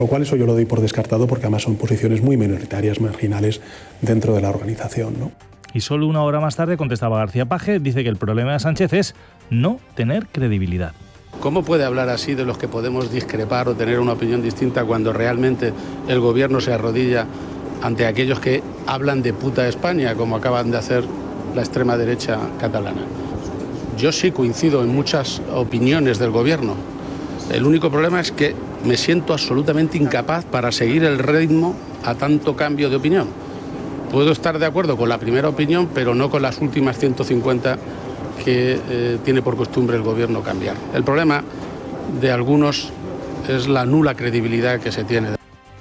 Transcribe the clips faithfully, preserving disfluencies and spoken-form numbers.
Lo cual eso yo lo doy por descartado porque además son posiciones muy minoritarias, marginales dentro de la organización, ¿no? Y solo una hora más tarde contestaba García Paje, dice que el problema de Sánchez es no tener credibilidad. ¿Cómo puede hablar así de los que podemos discrepar o tener una opinión distinta cuando realmente el gobierno se arrodilla ante aquellos que hablan de puta España, como acaban de hacer la extrema derecha catalana? Yo sí coincido en muchas opiniones del gobierno. El único problema es que me siento absolutamente incapaz para seguir el ritmo a tanto cambio de opinión. Puedo estar de acuerdo con la primera opinión, pero no con las últimas ciento cincuenta que eh, tiene por costumbre el gobierno cambiar. El problema de algunos es la nula credibilidad que se tiene.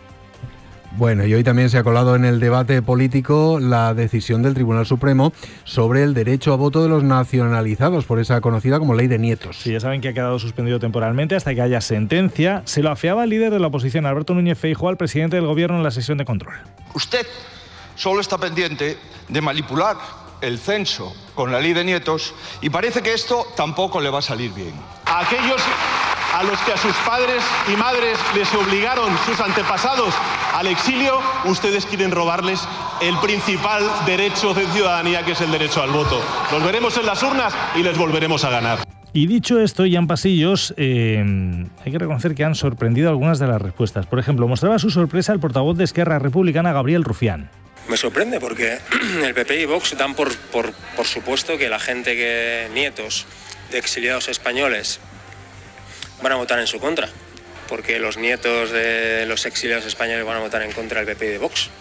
Bueno, y hoy también se ha colado en el debate político la decisión del Tribunal Supremo sobre el derecho a voto de los nacionalizados por esa conocida como ley de nietos. Sí, ya saben que ha quedado suspendido temporalmente hasta que haya sentencia. Se lo afeaba el líder de la oposición, Alberto Núñez Feijóo, al presidente del gobierno en la sesión de control. Usted solo está pendiente de manipular el censo con la ley de nietos y parece que esto tampoco le va a salir bien. A aquellos a los que a sus padres y madres les obligaron sus antepasados al exilio, ustedes quieren robarles el principal derecho de ciudadanía, que es el derecho al voto. Los veremos en las urnas y les volveremos a ganar. Y dicho esto, ya en pasillos, eh, hay que reconocer que han sorprendido algunas de las respuestas. Por ejemplo, mostraba su sorpresa el portavoz de Esquerra Republicana, Gabriel Rufián. Me sorprende porque el P P y Vox dan por, por, por supuesto que la gente, que nietos de exiliados españoles, van a votar en su contra, porque los nietos de los exiliados españoles van a votar en contra del P P y de Vox.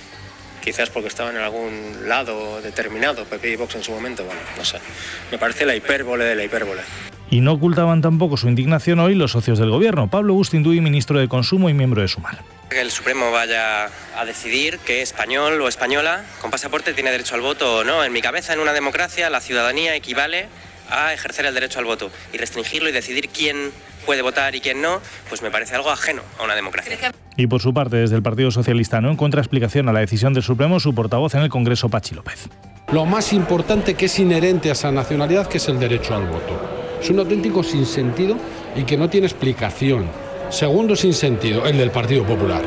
Quizás porque estaban en algún lado determinado, P P y Vox en su momento, bueno, no sé. Me parece la hipérbole de la hipérbole. Y no ocultaban tampoco su indignación hoy los socios del gobierno. Pablo Bustinduy, ministro de Consumo y miembro de Sumar. Que el Supremo vaya a decidir que español o española con pasaporte tiene derecho al voto o no. En mi cabeza, en una democracia, la ciudadanía equivale a ejercer el derecho al voto. Y restringirlo y decidir quién puede votar y quién no, pues me parece algo ajeno a una democracia. Y por su parte, desde el Partido Socialista no encuentra explicación a la decisión del Supremo su portavoz en el Congreso, Pachi López. Lo más importante que es inherente a esa nacionalidad, que es el derecho al voto. Es un auténtico sinsentido y que no tiene explicación. Segundo sinsentido, el del Partido Popular.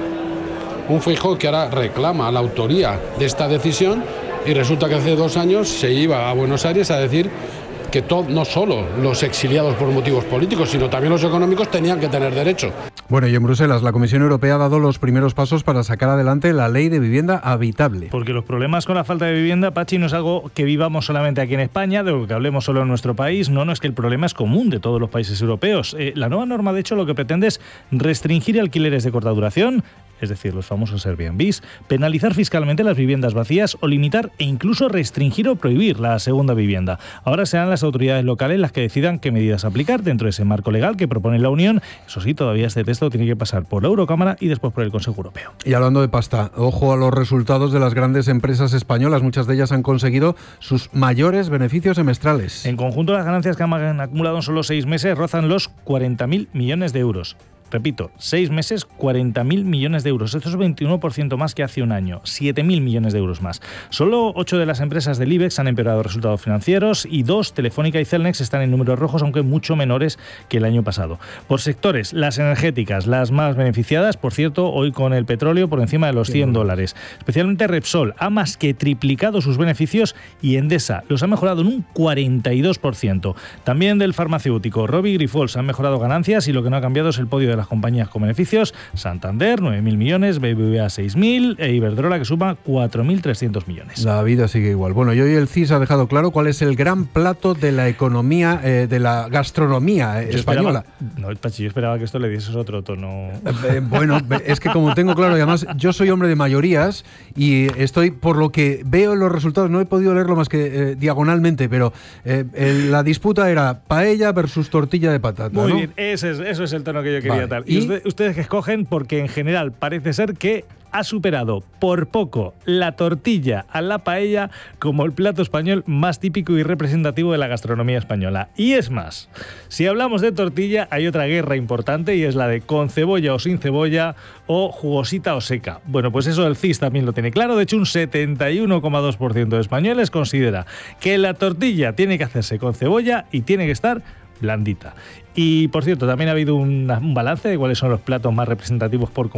Un Feijóo que ahora reclama la autoría de esta decisión y resulta que hace dos años se iba a Buenos Aires a decir que todo, no solo los exiliados por motivos políticos, sino también los económicos tenían que tener derecho. Bueno, y en Bruselas la Comisión Europea ha dado los primeros pasos para sacar adelante la ley de vivienda habitable. Porque los problemas con la falta de vivienda, Pachi, no es algo que vivamos solamente aquí en España, de lo que hablemos solo en nuestro país. No, no, es que el problema es común de todos los países europeos. Eh, la nueva norma, de hecho, lo que pretende es restringir alquileres de corta duración, es decir, los famosos Airbnbs, penalizar fiscalmente las viviendas vacías o limitar e incluso restringir o prohibir la segunda vivienda. Ahora serán las autoridades locales las que decidan qué medidas aplicar dentro de ese marco legal que propone la Unión. Eso sí, todavía este texto tiene que pasar por la Eurocámara y después por el Consejo Europeo. Y hablando de pasta, ojo a los resultados de las grandes empresas españolas. Muchas de ellas han conseguido sus mayores beneficios semestrales. En conjunto, las ganancias que han acumulado en solo seis meses rozan los cuarenta mil millones de euros. Repito, seis meses, cuarenta mil millones de euros. Esto es veintiuno por ciento más que hace un año, siete mil millones de euros más. Solo ocho de las empresas del IBEX han empeorado resultados financieros y dos, Telefónica y Cellnex, están en números rojos, aunque mucho menores que el año pasado. Por sectores, las energéticas, las más beneficiadas, por cierto, hoy con el petróleo por encima de los cien dólares. Especialmente Repsol ha más que triplicado sus beneficios y Endesa los ha mejorado en un cuarenta y dos por ciento. También del farmacéutico, Rovi y Grifols han mejorado ganancias y lo que no ha cambiado es el podio de las compañías con beneficios. Santander, nueve mil millones, B B V A seis mil e Iberdrola, que suma cuatro mil trescientos millones. La vida sigue igual. Bueno, y hoy el C I S ha dejado claro cuál es el gran plato de la economía, eh, de la gastronomía eh, yo española. Esperaba, no, Pachi, yo esperaba que esto le dieses otro tono. Eh, bueno, es que como tengo claro, y además yo soy hombre de mayorías y estoy, por lo que veo en los resultados, no he podido leerlo más que eh, diagonalmente, pero eh, el, la disputa era paella versus tortilla de patata. Muy ¿no? bien, ese es, eso es el tono que yo quería. Vale. Tal. Y, ¿Y? Usted, ustedes que escogen, porque en general parece ser que ha superado por poco la tortilla a la paella como el plato español más típico y representativo de la gastronomía española. Y es más, si hablamos de tortilla, hay otra guerra importante y es la de con cebolla o sin cebolla o jugosita o seca. Bueno, pues eso el C I S también lo tiene claro. De hecho, un setenta y uno coma dos por ciento de españoles considera que la tortilla tiene que hacerse con cebolla y tiene que estar blandita. Y, por cierto, también ha habido una, un balance de cuáles son los platos más representativos por